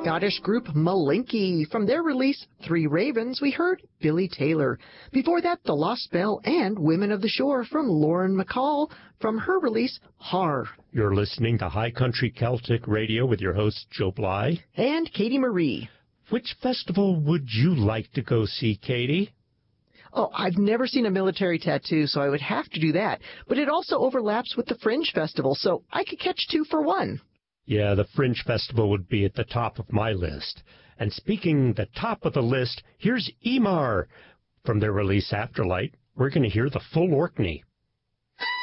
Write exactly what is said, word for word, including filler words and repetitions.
Scottish group Malinky. From their release, Three Ravens, we heard Billy Taylor. Before that, The Lost Bell and Women of the Shore from Lauren McCall. From her release, Har. You're listening to High Country Celtic Radio with your host, Joe Bly. And Katie Marie. Which festival would you like to go see, Katie? Oh, I've never seen a military tattoo, so I would have to do that. But it also overlaps with the Fringe Festival, so I could catch two for one. Yeah, the Fringe Festival would be at the top of my list. And speaking the top of the list, here's Emar. From their release Afterlight, we're going to hear the full Orkney.